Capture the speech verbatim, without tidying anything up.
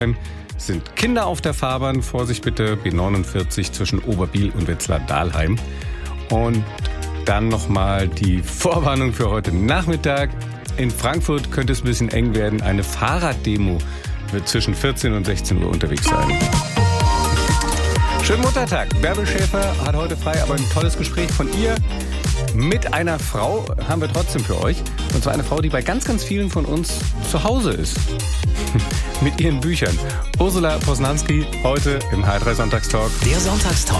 Sind Kinder auf der Fahrbahn, Vorsicht bitte, B neunundvierzig zwischen Oberbiel und Wetzlar-Dahlheim. Und dann nochmal die Vorwarnung für heute Nachmittag. In Frankfurt könnte es ein bisschen eng werden. Eine Fahrraddemo wird zwischen vierzehn und sechzehn Uhr unterwegs sein. Schönen Muttertag. Bärbel Schäfer hat heute frei, aber ein tolles Gespräch von ihr mit einer Frau haben wir trotzdem für euch. Und zwar eine Frau, die bei ganz, ganz vielen von uns zu Hause ist. Mit ihren Büchern. Ursula Posnanski heute im H drei Sonntagstalk. Der Sonntagstalk